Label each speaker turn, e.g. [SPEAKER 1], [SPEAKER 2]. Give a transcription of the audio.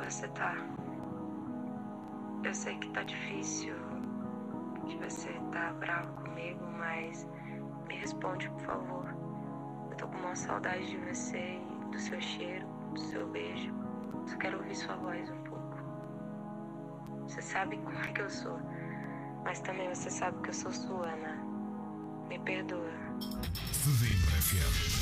[SPEAKER 1] você tá? Eu sei que tá difícil, que você tá bravo comigo, mas me responde, por favor. Eu tô com uma saudade de você e do seu cheiro, do seu beijo. Só quero ouvir sua voz um pouco. Você sabe como é que eu sou, mas também você sabe que eu sou sua, né? Me perdoa.
[SPEAKER 2] Zimbra FM.